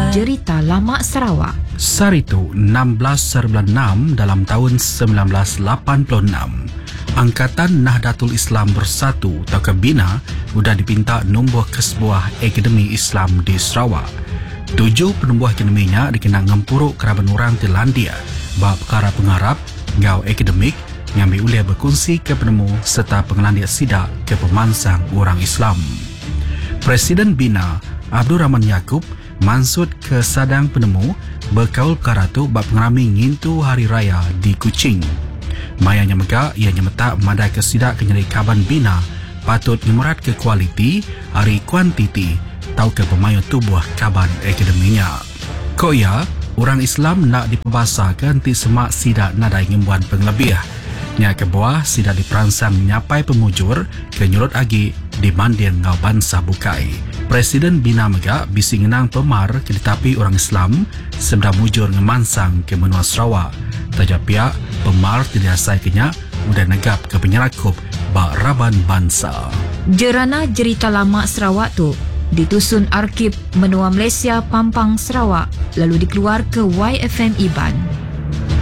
Cerita Lama Sarawak. Saritu 16/6 dalam tahun 1986. Angkatan Nahdlatul Islam Bersatu atau KBINA sudah dipinta numbuh ke sebuah akademi Islam di Sarawak. 7 penubuh akademinya dikenal ngempuruk keraban orang di Landia bab perkara pengarap, gau akademik, ngambil uliah berkongsi ke penemu serta pengelandia sidak ke pemansang orang Islam. Presiden BINA Abdul Rahman Yaakob mansut ke sadang penemu berkaul perkara tu bab pengerami ngintu hari raya di Kuching. Mayanya megak ia nyemetak madai ke sidak kenyeri kaban BINA patut ngemurat ke kualiti hari kuantiti tau ke pemayu tubuh kaban akademinya. Ko ya, orang Islam nak diperbasakan ti semak sidak nadai ngembuan penglebih. Nya ke buah sidak diperansang nyapai pemujur ke nyurut agi di mandian ngau bansa bukai. Presiden BINA megak bisi ngenang pemar ke ditapi orang Islam sebda mujur ngemansang ke menua Sarawak. Tajak pihak pemar tidak asai kenyak mudah negap ke penyerakup bak raban bansa. Jerana Cerita Lama Sarawak tu ditusun Arkib Menua Malaysia Pampang Sarawak lalu dikeluar ke YFM Iban.